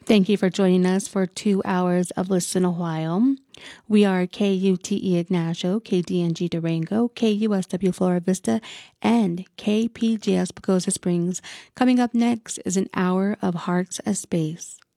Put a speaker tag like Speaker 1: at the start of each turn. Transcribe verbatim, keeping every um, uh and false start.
Speaker 1: Thank you for joining us for two hours of Listen a While. We are K U T E Ignacio, K D N G Durango, K U S W Flora Vista, and K P G S Pagosa Springs. Coming up next is an hour of Hearts a Space.